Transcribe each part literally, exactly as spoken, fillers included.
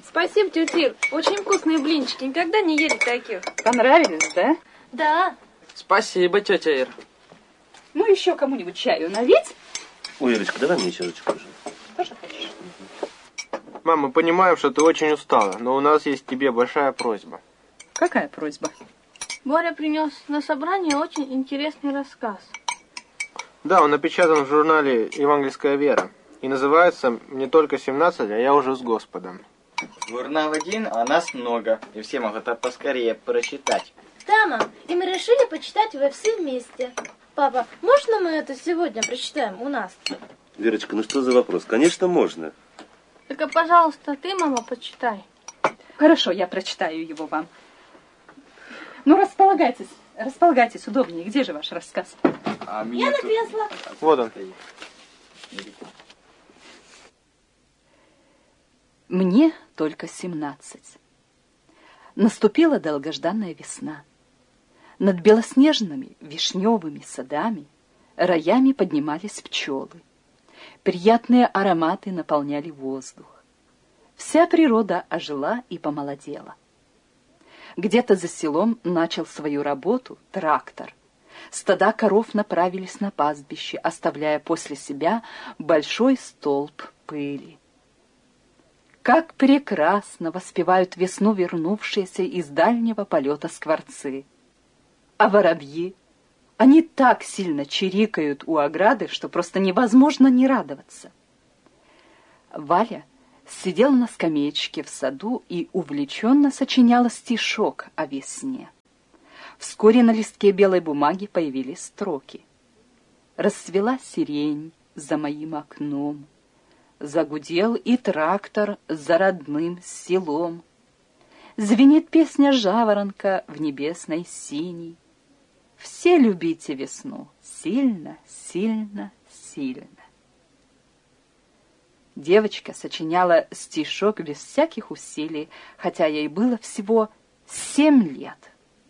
Спасибо, тетя Ир. Очень вкусные блинчики. Никогда не ели таких. Понравились, да? Да. Спасибо, тетя Ир. Ну, еще кому-нибудь чаю налить? Ой, Ирочка, давай мне чашечку уже. Тоже хочешь? Мам, мы понимаем, что ты очень устала, но у нас есть к тебе большая просьба. Какая просьба? Боря принес на собрание очень интересный рассказ. Да, он напечатан в журнале «Евангельская вера». И называется «Мне только семнадцать, а я уже с Господом». Журнал один, а нас много. И все могут это поскорее прочитать. Да, мам, и мы решили почитать его все вместе. Папа, можно мы это сегодня прочитаем у нас? Верочка, ну что за вопрос? Конечно, можно. Только, пожалуйста, ты, мама, почитай. Хорошо, я прочитаю его вам. Ну, располагайтесь, располагайтесь удобнее. Где же ваш рассказ? А Я на кресло. Вот он. Мне только семнадцать. Наступила долгожданная весна. Над белоснежными вишневыми садами роями поднимались пчелы. Приятные ароматы наполняли воздух. Вся природа ожила и помолодела. Где-то за селом начал свою работу трактор. Стада коров направились на пастбище, оставляя после себя большой столб пыли. Как прекрасно воспевают весну вернувшиеся из дальнего полета скворцы. А воробьи, они так сильно чирикают у ограды, что просто невозможно не радоваться. Валя сидела на скамеечке в саду и увлеченно сочиняла стишок о весне. Вскоре на листке белой бумаги появились строки. «Расцвела сирень за моим окном, загудел и трактор за родным селом. Звенит песня жаворонка в небесной синей. Все любите весну сильно, сильно, сильно». Девочка сочиняла стишок без всяких усилий, хотя ей было всего семь лет.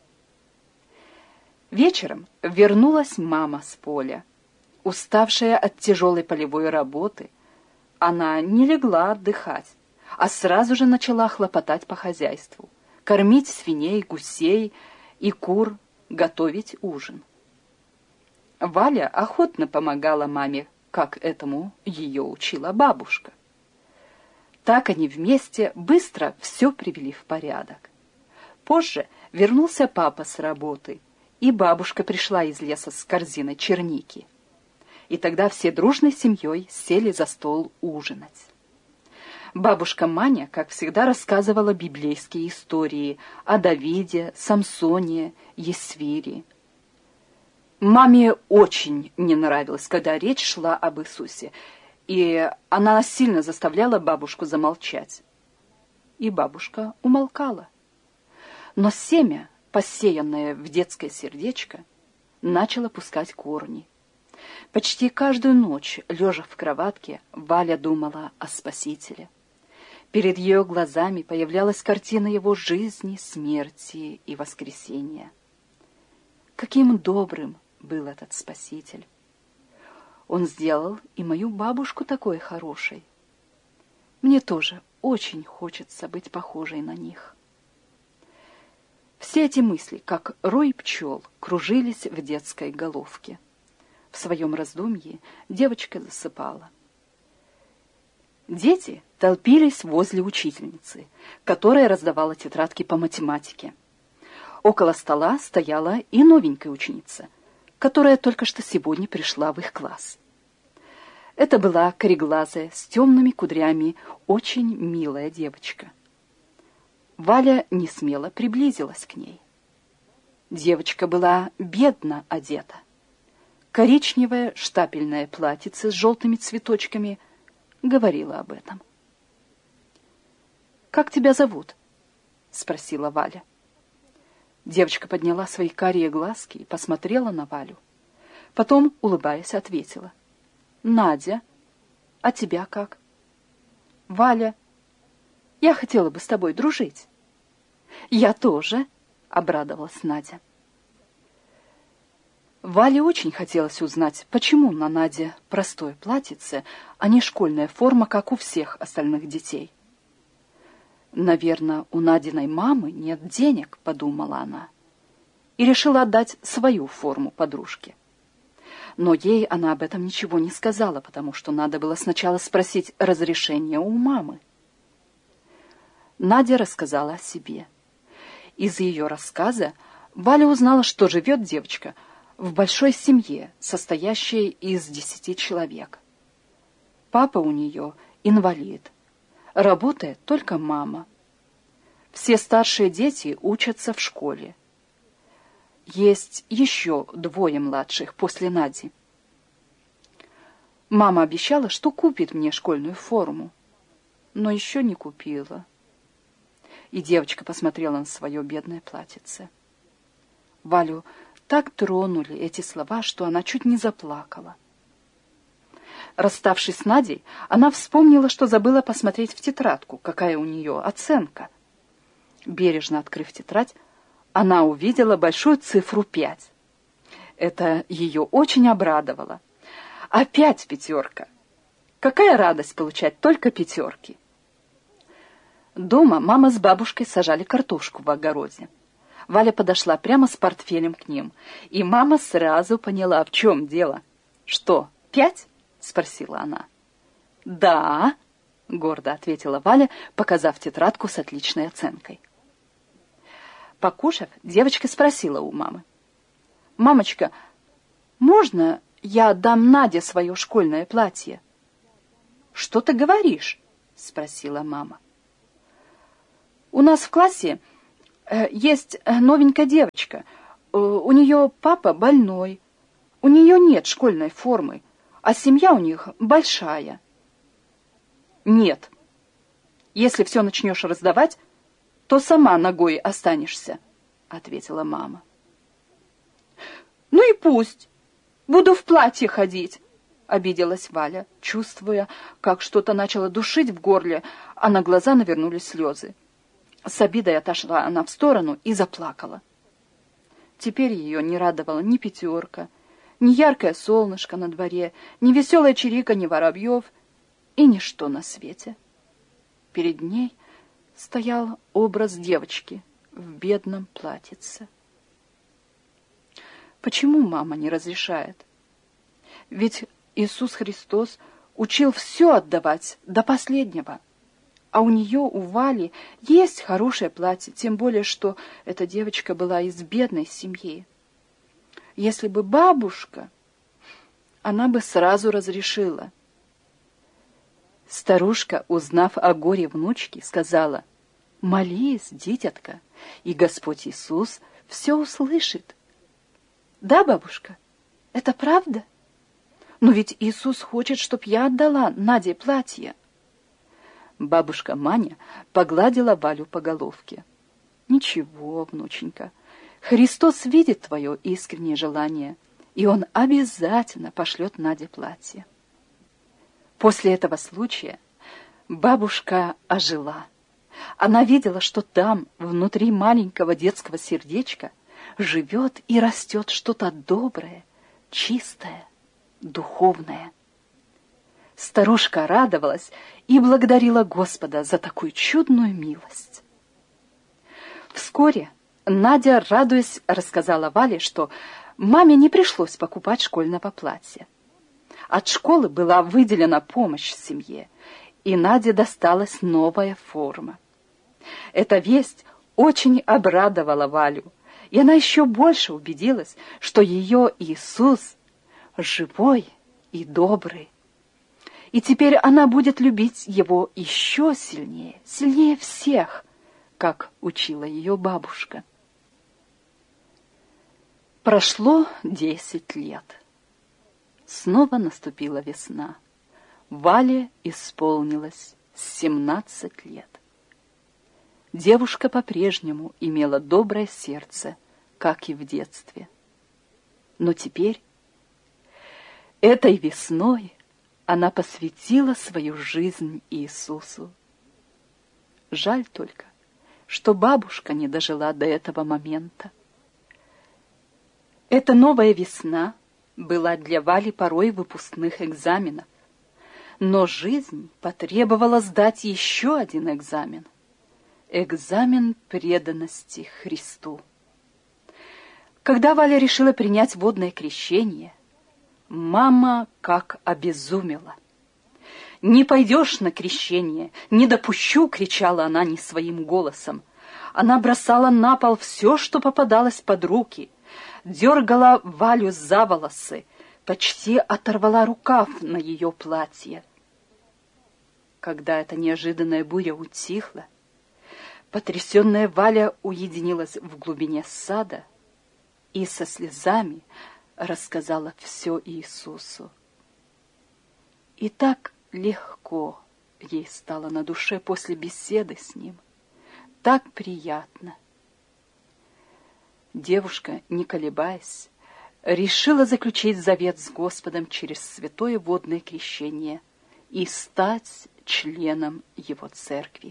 Вечером вернулась мама с поля. Уставшая от тяжелой полевой работы, она не легла отдыхать, а сразу же начала хлопотать по хозяйству, кормить свиней, гусей и кур, готовить ужин. Валя охотно помогала маме, как этому ее учила бабушка. Так они вместе быстро все привели в порядок. Позже вернулся папа с работы, и бабушка пришла из леса с корзиной черники. И тогда все дружной семьей сели за стол ужинать. Бабушка Маня, как всегда, рассказывала библейские истории о Давиде, Самсоне, Есфире. Маме очень не нравилось, когда речь шла об Иисусе, и она сильно заставляла бабушку замолчать. И бабушка умолкала. Но семя, посеянное в детское сердечко, начало пускать корни. Почти каждую ночь, лежа в кроватке, Валя думала о Спасителе. Перед ее глазами появлялась картина его жизни, смерти и воскресения. Каким добрым был этот Спаситель! Он сделал и мою бабушку такой хорошей. Мне тоже очень хочется быть похожей на них. Все эти мысли, как рой пчел, кружились в детской головке. В своем раздумье девочка засыпала. Дети толпились возле учительницы, которая раздавала тетрадки по математике. Около стола стояла и новенькая ученица, которая только что сегодня пришла в их класс. Это была кореглазая, с темными кудрями, очень милая девочка. Валя несмело приблизилась к ней. Девочка была бедно одета. Коричневое штапельное платьице с желтыми цветочками говорило об этом. «Как тебя зовут?» — спросила Валя. Девочка подняла свои карие глазки и посмотрела на Валю. Потом, улыбаясь, ответила: «Надя, а тебя как?» «Валя, я хотела бы с тобой дружить». «Я тоже», — обрадовалась Надя. Вале очень хотелось узнать, почему на Наде простое платьице, а не школьная форма, как у всех остальных детей. Наверное, у Надиной мамы нет денег, подумала она, и решила отдать свою форму подружке. Но ей она об этом ничего не сказала, потому что надо было сначала спросить разрешения у мамы. Надя рассказала о себе. Из ее рассказа Валя узнала, что живет девочка в большой семье, состоящей из десяти человек. Папа у нее инвалид. Работает только мама. Все старшие дети учатся в школе. Есть еще двое младших после Нади. Мама обещала, что купит мне школьную форму, но еще не купила. И девочка посмотрела на свое бедное платьице. Валю так тронули эти слова, что она чуть не заплакала. Расставшись с Надей, она вспомнила, что забыла посмотреть в тетрадку, какая у нее оценка. Бережно открыв тетрадь, она увидела большую цифру пять. Это ее очень обрадовало. Опять пятерка! Какая радость получать только пятерки! Дома мама с бабушкой сажали картошку в огороде. Валя подошла прямо с портфелем к ним, и мама сразу поняла, в чем дело. «Что, пять?» — спросила она. «Да», — гордо ответила Валя, показав тетрадку с отличной оценкой. Покушав, девочка спросила у мамы: «Мамочка, можно я отдам Наде свое школьное платье?» «Что ты говоришь?» — спросила мама. «У нас в классе э, есть новенькая девочка. Э, у нее папа больной. У нее нет школьной формы, а семья у них большая». «Нет. Если все начнешь раздавать, то сама ногой останешься», — ответила мама. «Ну и пусть. Буду в платье ходить», — обиделась Валя, чувствуя, как что-то начало душить в горле, а на глаза навернулись слезы. С обидой отошла она в сторону и заплакала. Теперь ее не радовала ни пятерка, ни яркое солнышко на дворе, ни веселое чириканье воробьев и ничто на свете. Перед ней стоял образ девочки в бедном платьице. Почему мама не разрешает? Ведь Иисус Христос учил все отдавать до последнего. А у нее, у Вали, есть хорошее платье, тем более, что эта девочка была из бедной семьи. Если бы бабушка, она бы сразу разрешила. Старушка, узнав о горе внучки, сказала: «Молись, дитятка, и Господь Иисус все услышит». «Да, бабушка, это правда? Но ведь Иисус хочет, чтоб я отдала Наде платье». Бабушка Маня погладила Валю по головке. «Ничего, внученька, Христос видит твое искреннее желание, и Он обязательно пошлет Наде платье». После этого случая бабушка ожила. Она видела, что там, внутри маленького детского сердечка, живет и растет что-то доброе, чистое, духовное. Старушка радовалась и благодарила Господа за такую чудную милость. Вскоре Надя, радуясь, рассказала Вале, что маме не пришлось покупать школьного платья. От школы была выделена помощь семье, и Наде досталась новая форма. Эта весть очень обрадовала Валю, и она еще больше убедилась, что ее Иисус живой и добрый. И теперь она будет любить его еще сильнее, сильнее всех, как учила ее бабушка. Прошло десять лет. Снова наступила весна. Вале исполнилось семнадцать лет. Девушка по-прежнему имела доброе сердце, как и в детстве. Но теперь, этой весной, она посвятила свою жизнь Иисусу. Жаль только, что бабушка не дожила до этого момента. Эта новая весна была для Вали порой выпускных экзаменов, но жизнь потребовала сдать еще один экзамен. Экзамен преданности Христу. Когда Валя решила принять водное крещение, мама как обезумела. «Не пойдешь на крещение, не допущу!» — кричала она не своим голосом. Она бросала на пол все, что попадалось под руки, дергала Валю за волосы, почти оторвала рукав на ее платье. Когда эта неожиданная буря утихла, потрясенная Валя уединилась в глубине сада и со слезами рассказала все Иисусу. И так легко ей стало на душе после беседы с ним, так приятно. Девушка, не колебаясь, решила заключить завет с Господом через святое водное крещение и стать членом Его церкви.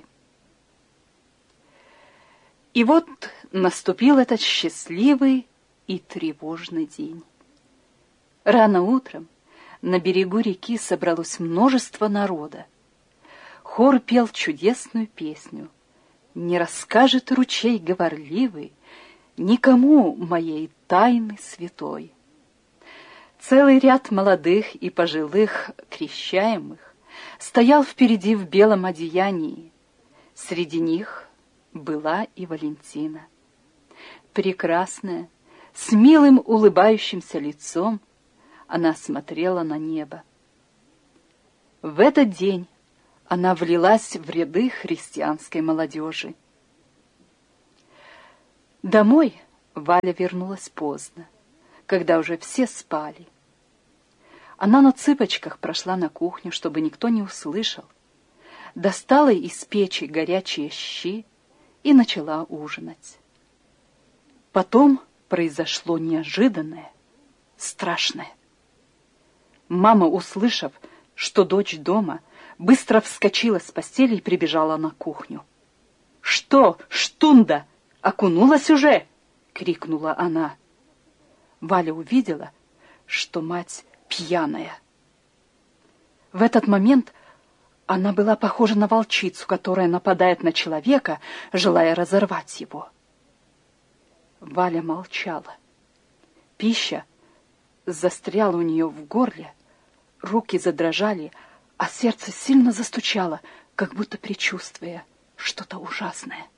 И вот наступил этот счастливый и тревожный день. Рано утром на берегу реки собралось множество народа. Хор пел чудесную песню: «Не расскажет ручей говорливый никому моей тайны святой». Целый ряд молодых и пожилых крещаемых стоял впереди в белом одеянии. Среди них была и Валентина. Прекрасная, с милым улыбающимся лицом, она смотрела на небо. В этот день она влилась в ряды христианской молодежи. Домой Валя вернулась поздно, когда уже все спали. Она на цыпочках прошла на кухню, чтобы никто не услышал, достала из печи горячие щи и начала ужинать. Потом произошло неожиданное, страшное. Мама, услышав, что дочь дома, быстро вскочила с постели и прибежала на кухню. «Что, Штунда, окунулась уже?» — крикнула она. Валя увидела, что мать пьяная. В этот момент она была похожа на волчицу, которая нападает на человека, желая разорвать его. Валя молчала. Пища застряла у нее в горле, руки задрожали, а сердце сильно застучало, как будто предчувствуя что-то ужасное.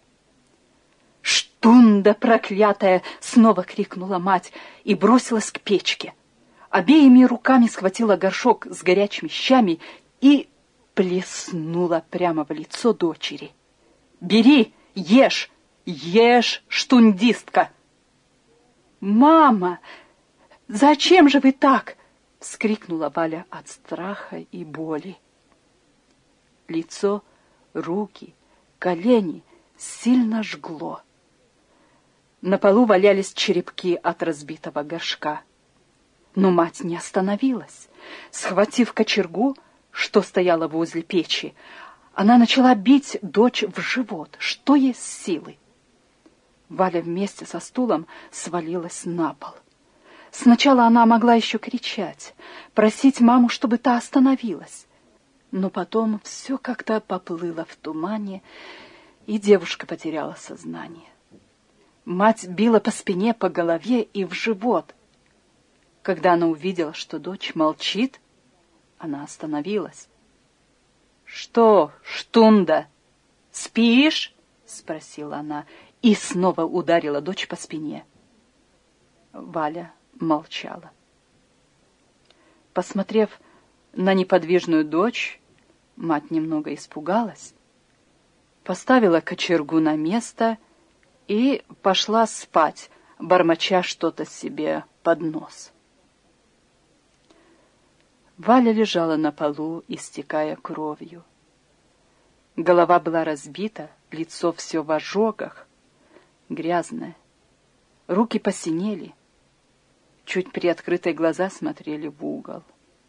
«Штунда проклятая!» — снова крикнула мать и бросилась к печке. Обеими руками схватила горшок с горячими щами и плеснула прямо в лицо дочери. «Бери, ешь, ешь, штундистка!» «Мама, зачем же вы так?» — вскрикнула Валя от страха и боли. Лицо, руки, колени сильно жгло. На полу валялись черепки от разбитого горшка. Но мать не остановилась. Схватив кочергу, что стояла возле печи, она начала бить дочь в живот, что есть силы. Валя вместе со стулом свалилась на пол. Сначала она могла еще кричать, просить маму, чтобы та остановилась. Но потом все как-то поплыло в тумане, и девушка потеряла сознание. Мать била по спине, по голове и в живот. Когда она увидела, что дочь молчит, она остановилась. «Что, Штунда, спишь?» — спросила она и снова ударила дочь по спине. Валя молчала. Посмотрев на неподвижную дочь, мать немного испугалась, поставила кочергу на место и пошла спать, бормоча что-то себе под нос. Валя лежала на полу, истекая кровью. Голова была разбита, лицо все в ожогах, грязное. Руки посинели, чуть приоткрытые глаза смотрели в угол.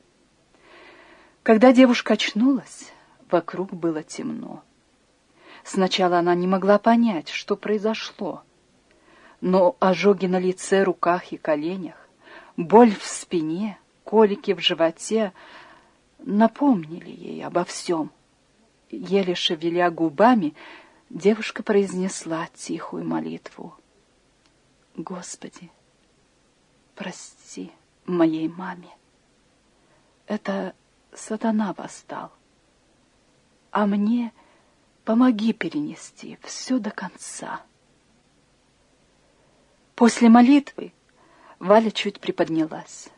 Когда девушка очнулась, вокруг было темно. Сначала она не могла понять, что произошло, но ожоги на лице, руках и коленях, боль в спине, колики в животе напомнили ей обо всем. Еле шевеля губами, Девушка произнесла тихую молитву. «Господи, прости моей маме. Это сатана восстал. А мне помоги перенести все до конца». После молитвы Валя чуть приподнялась.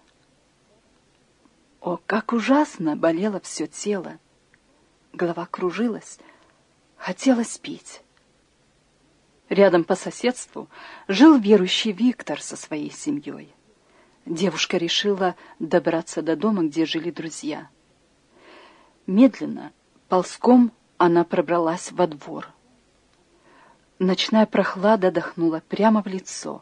О, как ужасно болело все тело. Голова кружилась, хотелось пить. Рядом по соседству жил верующий Виктор со своей семьей. Девушка решила добраться до дома, где жили друзья. Медленно, ползком, она пробралась во двор. Ночная прохлада дохнула прямо в лицо.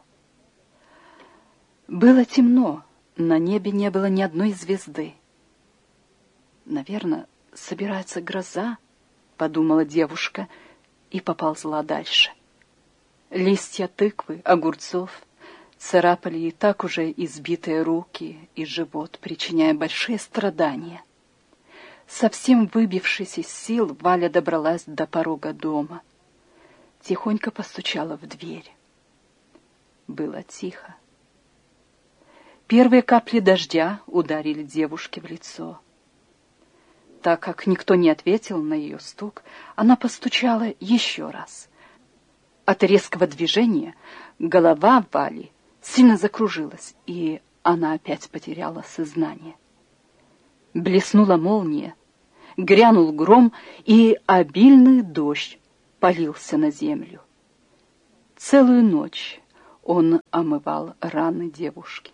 Было темно, на небе не было ни одной звезды. «Наверное, собирается гроза», — подумала девушка и поползла дальше. Листья тыквы, огурцов царапали и так уже избитые руки и живот, причиняя большие страдания. Совсем выбившись из сил, Валя добралась до порога дома. Тихонько постучала в дверь. Было тихо. Первые капли дождя ударили девушке в лицо. Так как никто не ответил на ее стук, она постучала еще раз. От резкого движения голова Вали сильно закружилась, и она опять потеряла сознание. Блеснула молния, грянул гром, и обильный дождь полился на землю. Целую ночь он омывал раны девушки.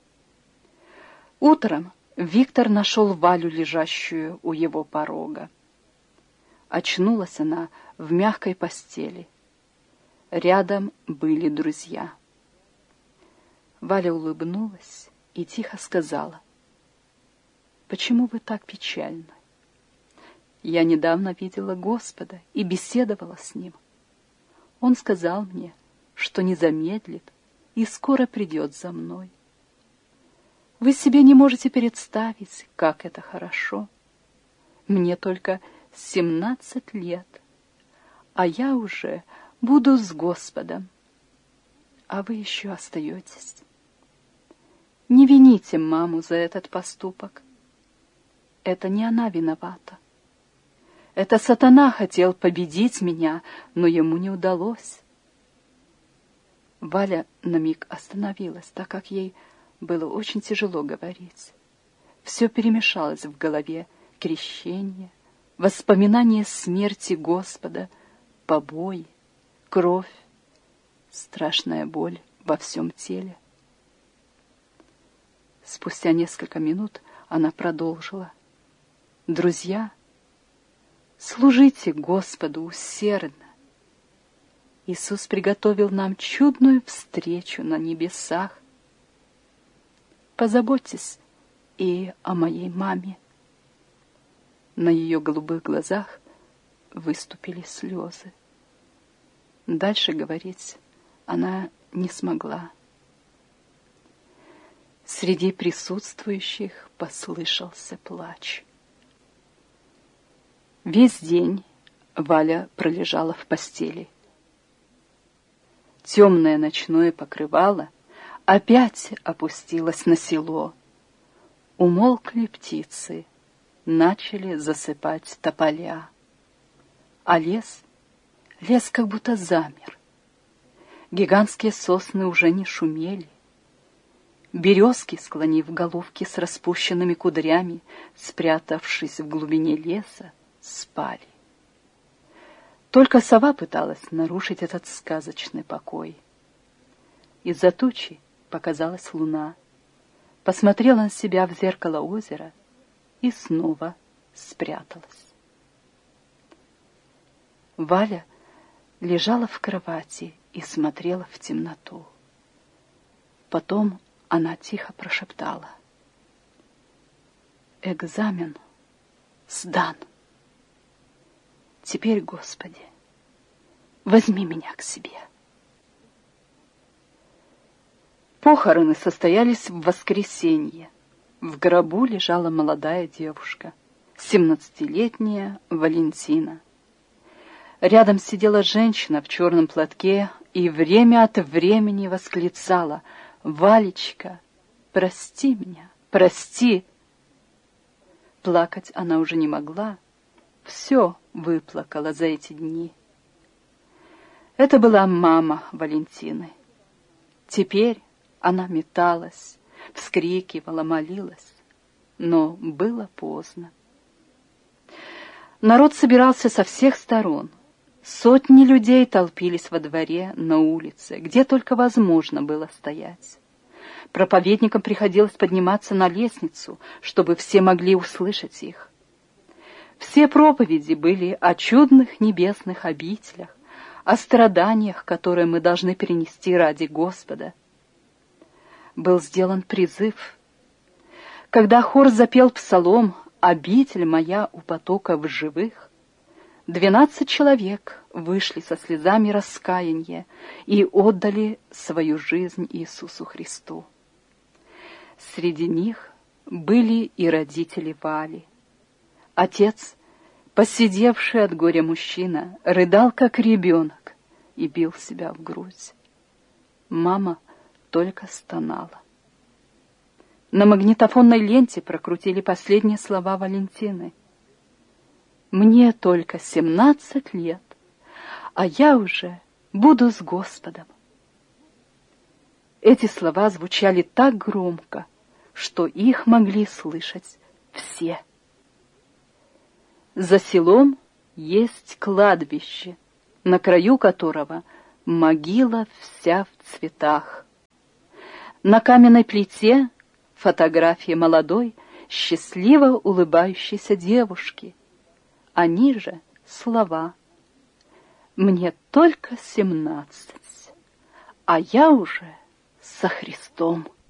Утром Виктор нашел Валю, лежащую у его порога. Очнулась она в мягкой постели. Рядом были друзья. Валя улыбнулась и тихо сказала: «Почему вы так печальны? Я недавно видела Господа и беседовала с Ним. Он сказал мне, что не замедлит и скоро придет за мной. Вы себе не можете представить, как это хорошо. Мне только семнадцать лет, а я уже буду с Господом, а вы еще остаетесь. Не вините маму за этот поступок. Это не она виновата. Это сатана хотел победить меня, но ему не удалось». Валя на миг остановилась, так как ей было очень тяжело говорить. Все перемешалось в голове: крещение, воспоминания смерти Господа, побои, кровь, страшная боль во всем теле. Спустя несколько минут она продолжила: «Друзья, служите Господу усердно. Иисус приготовил нам чудную встречу на небесах. Позаботьтесь и о моей маме». На ее голубых глазах выступили слезы. Дальше говорить она не смогла. Среди присутствующих послышался плач. Весь день Валя пролежала в постели. Темное ночное покрывало опять опустилось на село. Умолкли птицы, начали засыпать тополя. А лес, лес как будто замер. Гигантские сосны уже не шумели. Березки, склонив головки с распущенными кудрями, спрятавшись в глубине леса, спали. Только сова пыталась нарушить этот сказочный покой. Из-за тучи показалась луна, посмотрела на себя в зеркало озера и снова спряталась. Валя лежала в кровати и смотрела в темноту. Потом она тихо прошептала: «Экзамен сдан. Теперь, Господи, возьми меня к себе». Похороны состоялись в воскресенье. В гробу лежала молодая девушка, семнадцатилетняя Валентина. Рядом сидела женщина в черном платке и время от времени восклицала: «Валечка, прости меня, прости!» Плакать она уже не могла, все выплакала за эти дни. Это была мама Валентины. Теперь она металась, вскрикивала, молилась, но было поздно. Народ собирался со всех сторон. Сотни людей толпились во дворе, на улице, где только возможно было стоять. Проповедникам приходилось подниматься на лестницу, чтобы все могли услышать их. Все проповеди были о чудных небесных обителях, о страданиях, которые мы должны перенести ради Господа. Был сделан призыв. Когда хор запел псалом «Обитель моя у потоков живых», двенадцать человек вышли со слезами раскаяния и отдали свою жизнь Иисусу Христу. Среди них были и родители Вали. Отец, посидевший от горя мужчина, рыдал, как ребенок, и бил себя в грудь. Мама только стонала. На магнитофонной ленте прокрутили последние слова Валентины. «Мне только семнадцать лет, а я уже буду с Господом». Эти слова звучали так громко, что их могли слышать все. За селом есть кладбище, на краю которого могила вся в цветах. На каменной плите фотография молодой, счастливо улыбающейся девушки, а ниже слова: «Мне только семнадцать, а я уже со Христом».